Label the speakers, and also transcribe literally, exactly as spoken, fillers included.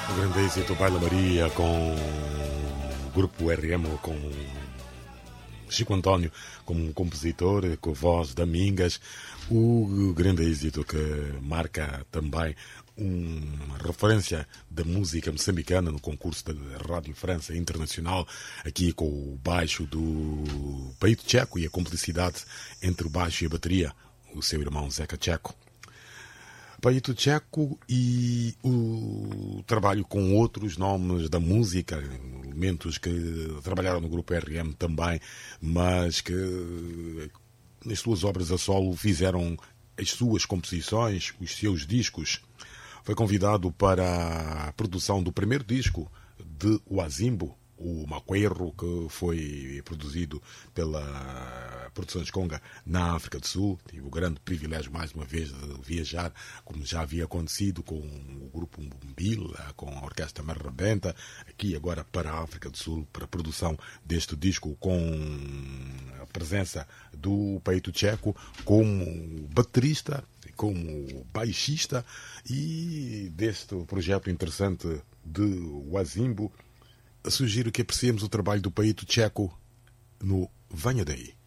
Speaker 1: O grande êxito Baila Maria com o grupo R M, com Chico António como compositor, com a voz da Mingas. O grande êxito que marca também uma referência da música moçambicana no concurso da Rádio França Internacional, aqui com o baixo do Peito Tcheco e a complicidade entre o baixo e a bateria, o seu irmão Zeca Tcheco. Peito Tcheco e o trabalho com outros nomes da música, elementos que trabalharam no grupo R M também, mas que nas suas obras a solo fizeram as suas composições, os seus discos. Foi convidado para a produção do primeiro disco de Wazimbo, o Maqueiro, que foi produzido pela Produções Conga na África do Sul. Tive o grande privilégio, mais uma vez, de viajar, como já havia acontecido com o grupo Mbila, com a Orquestra Mer Rebenta, aqui agora para a África do Sul, para a produção deste disco, com a presença do Peito Tcheco como baterista, como baixista, e deste projeto interessante de Wazimbo, sugiro que apreciemos o trabalho do Peito Tcheco no Venha Daí.